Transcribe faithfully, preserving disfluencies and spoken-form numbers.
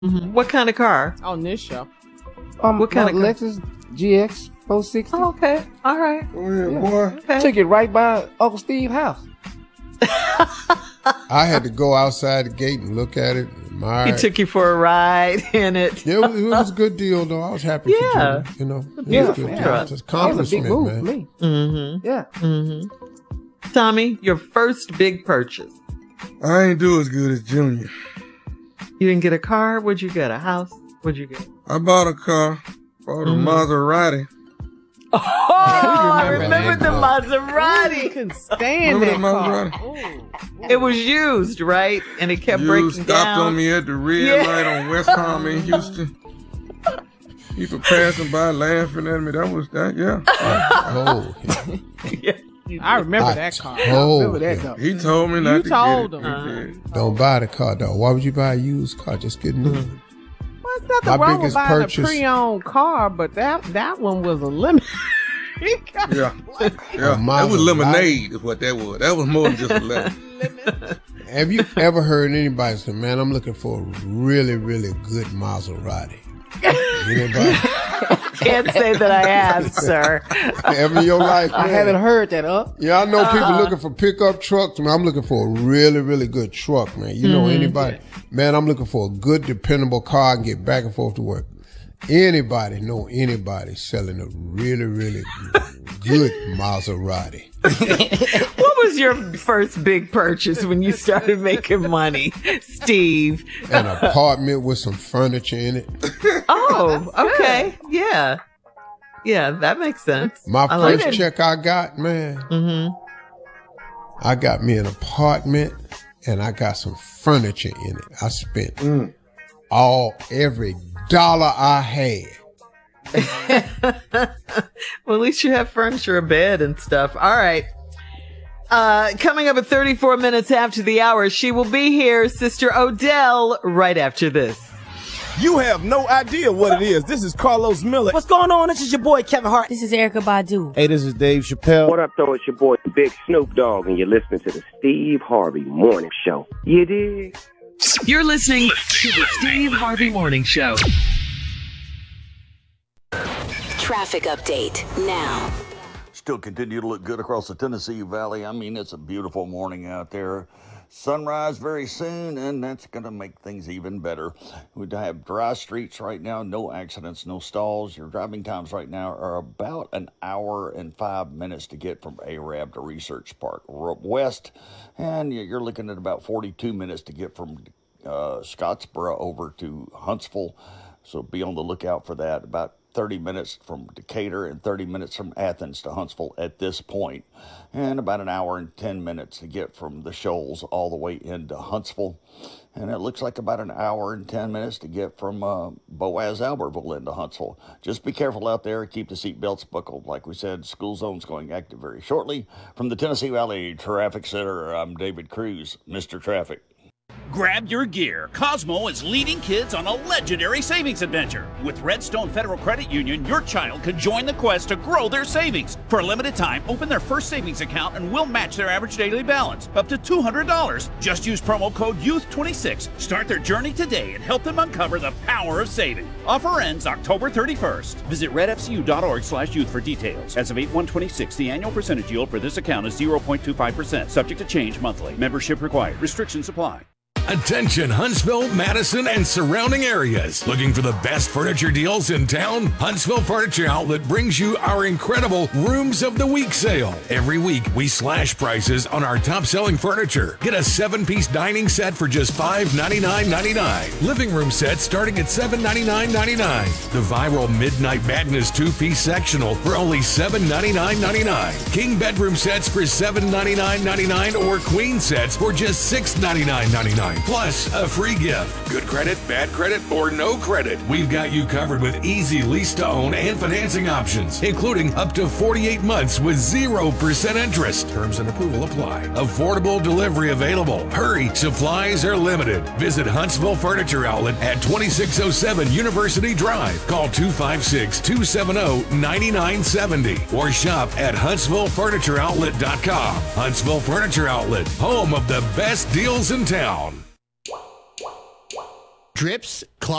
Mm-hmm. What kind of car? On this show. Um, What kind uh, of car? Lexus G X four sixty. Oh, okay. All right. Go ahead, boy. Okay. Took it right by Uncle Steve's house. I had to go outside the gate and look at it. Admire He it. took you for a ride in it. Yeah, it was, it was a good deal, though. I was happy Yeah. for Jimmy. You know, it was a Yeah, good yeah. deal. It's an That was a big accomplishment, move man. for me. Mm-hmm. Yeah. Mm-hmm. Tommy, your first big purchase. I ain't do as good as Junior. You didn't get a car? What'd you get? A house? What'd you get? I bought a car, bought a Mhm. Maserati. Oh, I remember remember the that I Maserati. couldn't stand Remember that the car. Maserati? It was used, right? And it kept You breaking stopped down. on me at the red Yeah. light on West Palm in Houston. People passing by laughing at me. That was that, yeah. Oh, Yeah, you I did. remember I that car. told Remember that him, though. He told me not You to told get it. him. He did. don't buy the car, though. Why would you buy a used car? Just get a new Mm-hmm. one. What's nothing My wrong with biggest buying purchase- a pre-owned car, but that that one was a limit. Yeah. Yeah. That Maserati. was lemonade, is what that was. That was more than just a lemon. Have you ever heard anybody say, man, I'm looking for a really, really good Maserati? Anybody? Can't say that I have, sir. Ever in your life? I man? haven't heard that up. Yeah, I know people Uh-uh. looking for pickup trucks. Man, I'm looking for a really, really good truck, man. You know anybody? Man, I'm looking for a good, dependable car and get back and forth to work. Anybody know anybody selling a really, really good Maserati? What was your first big purchase when you started making money, Steve? An apartment with some furniture in it. Oh, okay. Yeah. Yeah, that makes sense. My I like first it. check I got, man, Mm-hmm. I got me an apartment and I got some furniture in it. I spent Mm. all, every dollar I had. Well, at least you have furniture, a bed, and stuff. All right. Uh, coming up at thirty-four minutes after the hour, she will be here, Sister Odell, right after this. You have no idea what it is. This is Carlos Miller. What's going on? This is your boy Kevin Hart. This is Erica Badu. Hey, this is Dave Chappelle. What up, though? It's your boy, Big Snoop Dogg, and you're listening to the Steve Harvey Morning Show. You dig? You're listening to the Steve Harvey Morning Show. Traffic update now. Still continue to look good across the Tennessee Valley. I mean, it's a beautiful morning out there. Sunrise very soon, and that's going to make things even better. We have dry streets right now, no accidents, no stalls. Your driving times right now are about an hour and five minutes to get from Arab to Research Park West, and you're looking at about forty-two minutes to get from uh, Scottsboro over to Huntsville. So be on the lookout for that. About thirty minutes from Decatur and thirty minutes from Athens to Huntsville at this point, and about an hour and ten minutes to get from the Shoals all the way into Huntsville. And it looks like about an hour and ten minutes to get from uh, Boaz Albertville into Huntsville. Just be careful out there. Keep the seatbelts buckled. Like we said, school zone's going active very shortly. From the Tennessee Valley Traffic Center, I'm David Cruz, Mister Traffic. Grab your gear. Cosmo is leading kids on a legendary savings adventure. With Redstone Federal Credit Union, your child can join the quest to grow their savings. For a limited time, open their first savings account and we'll match their average daily balance up to two hundred dollars. Just use promo code youth twenty-six. Start their journey today and help them uncover the power of saving. Offer ends October thirty-first. Visit redfcu.org slash youth for details. As of eight one twenty-six, the annual percentage yield for this account is zero point two five percent, subject to change monthly. Membership required. Restrictions apply. Attention Huntsville, Madison, and surrounding areas. Looking for the best furniture deals in town? Huntsville Furniture Outlet brings you our incredible Rooms of the Week sale. Every week, we slash prices on our top-selling furniture. Get a seven-piece dining set for just five ninety-nine ninety-nine. Living room set starting at seven ninety-nine ninety-nine. The viral Midnight Madness two-piece sectional for only seven ninety-nine ninety-nine. King bedroom sets for seven ninety-nine ninety-nine or queen sets for just six ninety-nine ninety-nine. Plus a free gift. Good credit, bad credit, or no credit. We've got you covered with easy lease to own and financing options, including up to forty-eight months with zero percent interest. Terms and approval apply. Affordable delivery available. Hurry, supplies are limited. Visit Huntsville Furniture Outlet at twenty-six oh seven University Drive. Call two five six, two seven zero, nine nine seven zero or shop at huntsville furniture outlet dot com. Huntsville Furniture Outlet, home of the best deals in town. strips,